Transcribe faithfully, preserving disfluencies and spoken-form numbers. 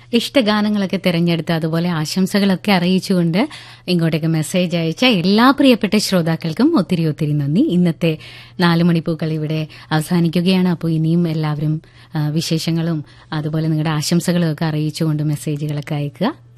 ഇഷ്ടഗാനങ്ങളൊക്കെ തിരഞ്ഞെടുത്ത് അതുപോലെ ആശംസകളൊക്കെ അറിയിച്ചുകൊണ്ട് ഇങ്ങോട്ടേക്ക് മെസ്സേജ് അയച്ച എല്ലാ പ്രിയപ്പെട്ട ശ്രോതാക്കൾക്കും ഒത്തിരി ഒത്തിരി നന്ദി. ഇന്നത്തെ നാലുമണിപ്പൂക്കൾ ഇവിടെ അവസാനിക്കുകയാണ്. അപ്പോൾ ഇനിയും എല്ലാവരും ആ, വിശേഷങ്ങളും അതുപോലെ നിങ്ങളുടെ ആശംസകളും ഒക്കെ അറിയിച്ചുകൊണ്ട് മെസ്സേജുകളൊക്കെ അയക്കുക.